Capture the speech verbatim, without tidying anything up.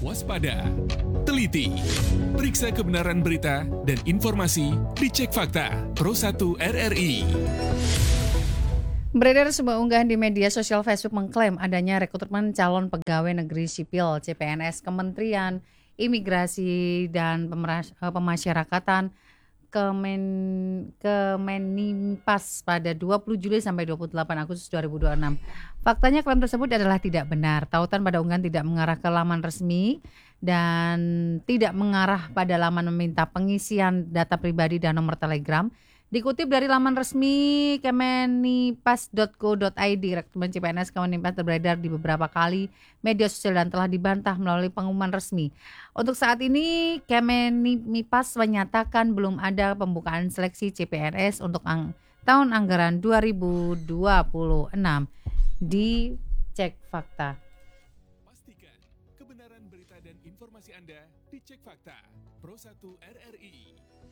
waspada, teliti, periksa kebenaran berita dan informasi di Cek Fakta Pro satu R R I. Beredar sebuah unggahan di media sosial Facebook mengklaim adanya rekrutmen calon pegawai negeri sipil C P N S Kementerian Imigrasi dan Pemeras- eh, Pemasyarakatan Kemen, Kemenimpas pada dua puluh Juli sampai dua puluh delapan Agustus dua ribu dua puluh enam. Faktanya klaim tersebut adalah tidak benar. Tautan pada unggahan tidak mengarah ke laman resmi dan tidak mengarah pada laman meminta pengisian data pribadi dan nomor telegram. Dikutip dari laman resmi kemenipas dot go dot i d, rekrutmen C P N S Kemenimpas beredar di beberapa kali media sosial dan telah dibantah melalui pengumuman resmi. Untuk saat ini, Kemenipas menyatakan belum ada pembukaan seleksi C P N S untuk ang- tahun anggaran dua ribu dua puluh enam di Cek Fakta. Pastikan kebenaran berita dan informasi Anda di Cek Fakta Pro satu R R I.